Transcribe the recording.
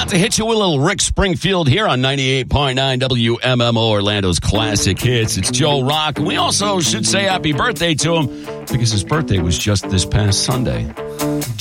about to hit you with a little Rick Springfield here on 98.9 WMMO, Orlando's classic hits. It's Joe Rock. We also should say happy birthday to him because his birthday was just this past Sunday.